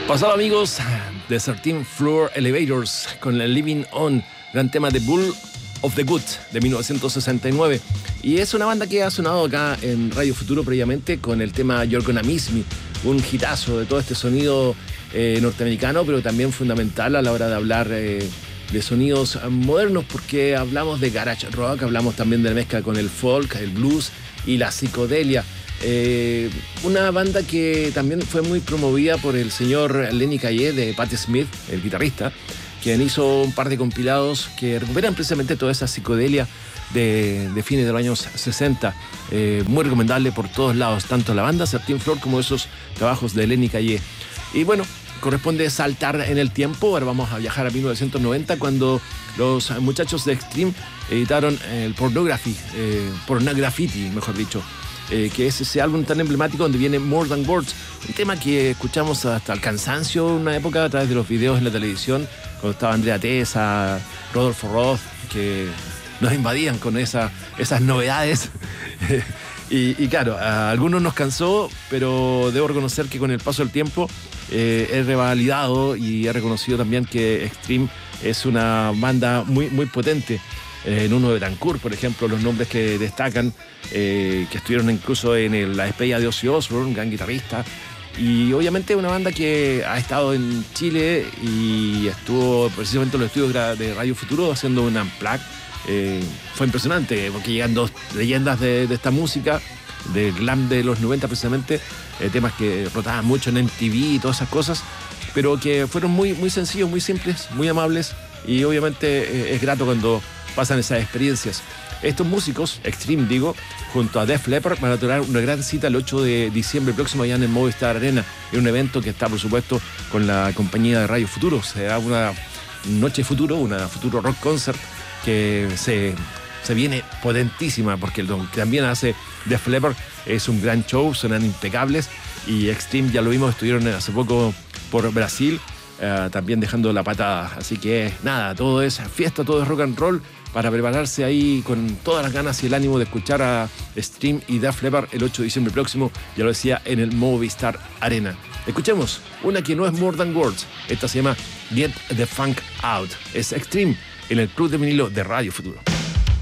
Pasado, amigos, de 13th Floor Elevators con el Living On, gran tema de Bull of the Good de 1969. Y es una banda que ha sonado acá en Radio Futuro previamente con el tema You're Gonna Miss Me, un hitazo de todo este sonido norteamericano, pero también fundamental a la hora de hablar de sonidos modernos, porque hablamos de garage rock, hablamos también de la mezcla con el folk, el blues y la psicodelia. Una banda que también fue muy promovida por el señor Lenny Kaye de Patti Smith, el guitarrista, quien hizo un par de compilados que recuperan precisamente toda esa psicodelia de fines de los años 60. Muy recomendable por todos lados, tanto la banda 13th Floor como esos trabajos de Lenny Kaye. Y bueno, corresponde saltar en el tiempo. Ahora vamos a viajar a 1990, cuando los muchachos de Extreme editaron el Pornography, mejor dicho, que es ese álbum tan emblemático donde viene More Than Words, un tema que escuchamos hasta el cansancio en una época a través de los videos en la televisión, cuando estaba Andrea Tessa, Rodolfo Roth, que nos invadían con esas novedades. Y claro, a algunos nos cansó, pero debo reconocer que con el paso del tiempo he revalidado y he reconocido también que Extreme es una banda muy, muy potente. Nuno Betancourt, por ejemplo, los nombres que destacan, que estuvieron incluso en la despedida de Ozzy Osbourne, un gran guitarrista. Y obviamente una banda que ha estado en Chile y estuvo precisamente en los estudios de Radio Futuro haciendo un unplugged. Fue impresionante porque llegan dos leyendas de esta música, del glam de los 90 precisamente, temas que rotaban mucho en MTV y todas esas cosas, pero que fueron muy, muy sencillos, muy simples, muy amables, y obviamente es grato cuando pasan esas experiencias. Estos músicos, Extreme digo, junto a Def Leppard, van a tener una gran cita el 8 de diciembre próximo allá en el Movistar Arena. Es un evento que está, por supuesto, con la compañía de Radio Futuro. Será una noche futuro, una Futuro Rock Concert que se viene potentísima, porque lo que también hace Def Leppard es un gran show, suenan impecables, y Extreme, ya lo vimos, estuvieron hace poco por Brasil, también dejando la patada. Así que nada, todo es fiesta, todo es rock and roll, para prepararse ahí con todas las ganas y el ánimo de escuchar a Extreme y Def Leppard el 8 de diciembre próximo, ya lo decía, en el Movistar Arena. Escuchemos una que no es More Than Words, esta se llama Get the Funk Out. Es Extreme en el Club de Vinilo de Radio Futuro.